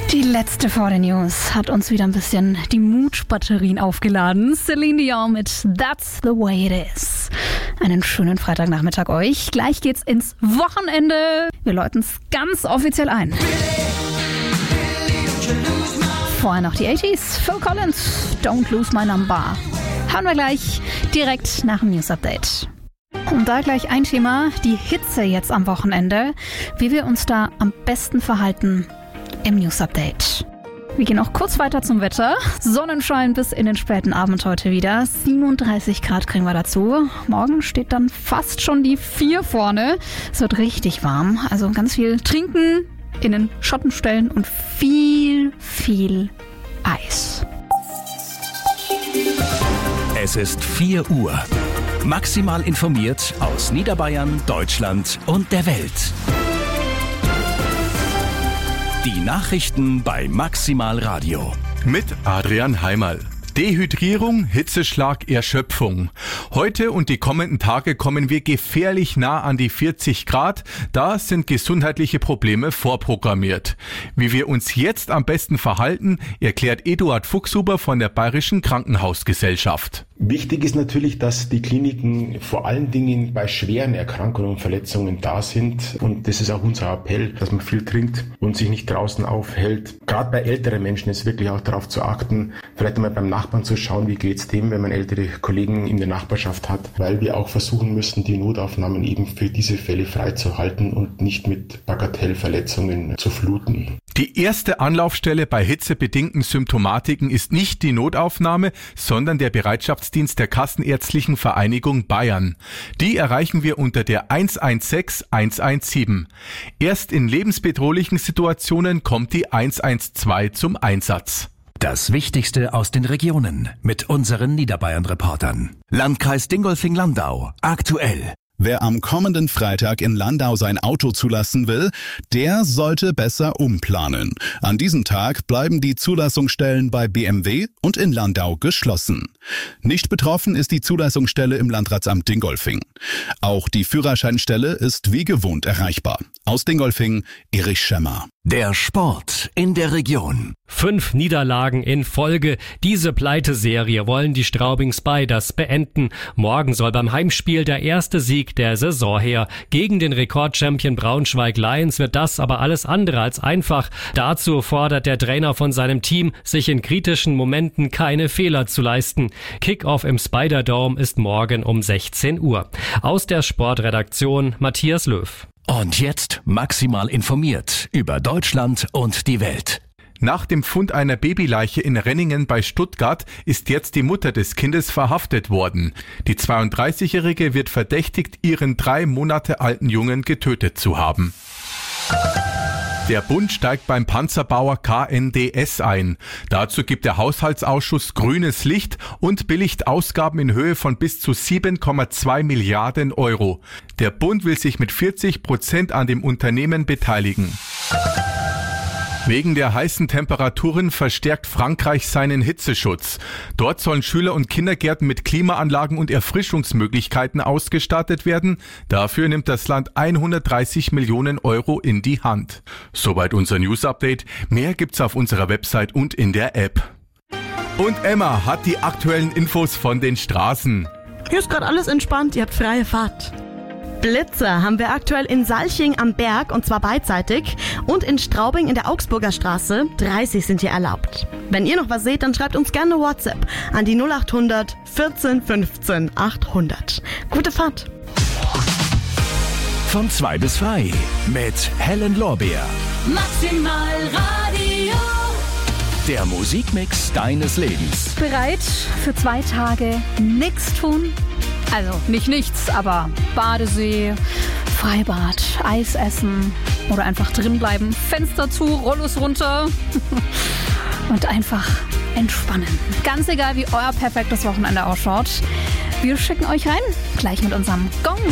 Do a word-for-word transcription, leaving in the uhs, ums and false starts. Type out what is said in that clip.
Die letzte vor den News hat uns wieder ein bisschen die Mutbatterien aufgeladen. Celine Dion mit That's the Way It Is. Einen schönen Freitagnachmittag euch. Gleich geht's ins Wochenende. Wir läuten's ganz offiziell ein. Vorher noch die achtziger. Phil Collins, Don't Lose My Number. Hören wir gleich direkt nach dem News Update. Und da gleich ein Thema, die Hitze jetzt am Wochenende. Wie wir uns da am besten verhalten im News Update. Wir gehen auch kurz weiter zum Wetter. Sonnenschein bis in den späten Abend heute wieder. siebenunddreißig Grad kriegen wir dazu. Morgen steht dann fast schon die vier vorne. Es wird richtig warm. Also ganz viel trinken, in den Schatten stellen und viel, viel Eis. Es ist vier Uhr. Maximal informiert aus Niederbayern, Deutschland und der Welt. Die Nachrichten bei Maximal Radio. Mit Adrian Heimerl. Dehydrierung, Hitzeschlag, Erschöpfung. Heute und die kommenden Tage kommen wir gefährlich nah an die vierzig Grad. Da sind gesundheitliche Probleme vorprogrammiert. Wie wir uns jetzt am besten verhalten, erklärt Eduard Fuchshuber von der Bayerischen Krankenhausgesellschaft. Wichtig ist natürlich, dass die Kliniken vor allen Dingen bei schweren Erkrankungen und Verletzungen da sind. Und das ist auch unser Appell, dass man viel trinkt und sich nicht draußen aufhält. Gerade bei älteren Menschen ist wirklich auch darauf zu achten, vielleicht einmal beim Nachbarn zu schauen, wie geht's dem, wenn man ältere Kollegen in der Nachbarschaft hat. Weil wir auch versuchen müssen, die Notaufnahmen eben für diese Fälle freizuhalten und nicht mit Bagatellverletzungen zu fluten. Die erste Anlaufstelle bei hitzebedingten Symptomatiken ist nicht die Notaufnahme, sondern der Bereitschaftsdienst der Kassenärztlichen Vereinigung Bayern. Die erreichen wir unter der eins eins sechs eins eins sieben. Erst in lebensbedrohlichen Situationen kommt die eins eins zwei zum Einsatz. Das Wichtigste aus den Regionen mit unseren Niederbayern-Reportern. Landkreis Dingolfing-Landau. Aktuell. Wer am kommenden Freitag in Landau sein Auto zulassen will, der sollte besser umplanen. An diesem Tag bleiben die Zulassungsstellen bei B M W und in Landau geschlossen. Nicht betroffen ist die Zulassungsstelle im Landratsamt Dingolfing. Auch die Führerscheinstelle ist wie gewohnt erreichbar. Aus Dingolfing, Erich Schemmer. Der Sport in der Region. Fünf Niederlagen in Folge. Diese Pleiteserie wollen die Straubing Spiders beenden. Morgen soll beim Heimspiel der erste Sieg der Saison her. Gegen den Rekordchampion Braunschweig Lions wird das aber alles andere als einfach. Dazu fordert der Trainer von seinem Team, sich in kritischen Momenten keine Fehler zu leisten. Kickoff im Spiderdome ist morgen um sechzehn Uhr. Aus der Sportredaktion Matthias Löw. Und jetzt maximal informiert über Deutschland und die Welt. Nach dem Fund einer Babyleiche in Renningen bei Stuttgart ist jetzt die Mutter des Kindes verhaftet worden. Die zweiunddreißigjährige wird verdächtigt, ihren drei Monate alten Jungen getötet zu haben. Der Bund steigt beim Panzerbauer K N D S ein. Dazu gibt der Haushaltsausschuss grünes Licht und billigt Ausgaben in Höhe von bis zu sieben Komma zwei Milliarden Euro. Der Bund will sich mit vierzig Prozent an dem Unternehmen beteiligen. Wegen der heißen Temperaturen verstärkt Frankreich seinen Hitzeschutz. Dort sollen Schüler- und Kindergärten mit Klimaanlagen und Erfrischungsmöglichkeiten ausgestattet werden. Dafür nimmt das Land hundertdreißig Millionen Euro in die Hand. Soweit unser News-Update. Mehr gibt's auf unserer Website und in der App. Und Emma hat die aktuellen Infos von den Straßen. Hier ist gerade alles entspannt, ihr habt freie Fahrt. Blitze haben wir aktuell in Salching am Berg und zwar beidseitig und in Straubing in der Augsburger Straße. dreißig sind hier erlaubt. Wenn ihr noch was seht, dann schreibt uns gerne WhatsApp an die null acht hundert vierzehn fünfzehn achthundert. Gute Fahrt. Von zwei bis frei mit Helen Lorbeer. Maximal Radio. Der Musikmix deines Lebens. Bereit für zwei Tage nichts tun? Also nicht nichts, aber Badesee, Freibad, Eis essen oder einfach drin bleiben, Fenster zu, Rollos runter und einfach entspannen. Ganz egal, wie euer perfektes Wochenende ausschaut. Wir schicken euch rein, gleich mit unserem Gong.